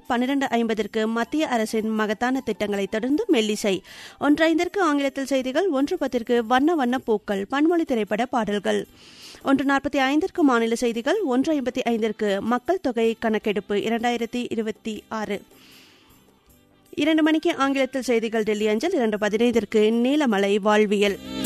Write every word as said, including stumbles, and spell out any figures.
பன்னிரண்டு ஐம்பதற்கு மத்திய அரசின் மகத்தான திட்டங்களை தொடர்ந்து மெல்லிசை. ஒன்று ஐந்திற்கு ஆங்கிலத்தில் செய்திகள். ஒன்று பத்திற்கு வண்ண வண்ண பூக்கள் பன்மொழி திரைப்பட பாடல்கள். ஒன்று நாற்பத்தி ஐந்திற்கு மாநில செய்திகள். ஒன்று ஐம்பத்தி ஐந்திற்கு மக்கள் தொகை கணக்கெடுப்பு இரண்டாயிரத்தி இருபத்தி ஆறு. இரண்டு மணிக்கு ஆங்கிலத்தில் செய்திகள் டெல்லி அஞ்சல். இரண்டு பதினைந்திற்கு நீலமலை வாழ்வியல்.